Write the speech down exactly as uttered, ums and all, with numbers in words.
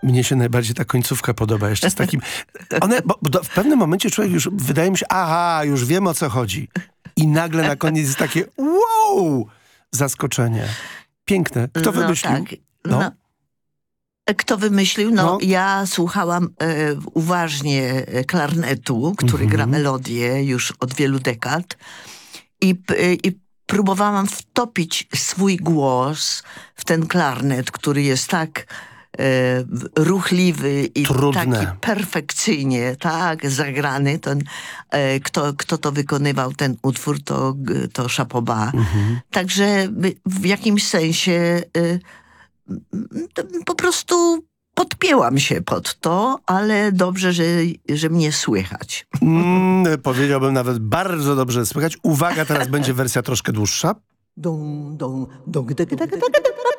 Mnie się najbardziej ta końcówka podoba. Jeszcze z takim... One, bo, bo w pewnym momencie człowiek już, wydaje mi się, aha, już wiem, o co chodzi. I nagle na koniec jest takie wow! Zaskoczenie. Piękne. Kto no, wymyślił? Tak. No. No. Kto wymyślił? No, no. ja słuchałam e, uważnie klarnetu, który mm-hmm. gra melodię już od wielu dekad i, e, i próbowałam wtopić swój głos w ten klarnet, który jest tak e, ruchliwy i Trudne. taki perfekcyjnie tak zagrany. Ten, e, kto, kto to wykonywał, ten utwór, to, to chapeau bas. Mm-hmm. Także w jakimś sensie e, po prostu podpięłam się pod to, ale dobrze, że, że mnie słychać. Mm, powiedziałbym nawet bardzo dobrze słychać. Uwaga, teraz będzie wersja troszkę dłuższa. Dum, dum, dum, dum, dum, dum, dum.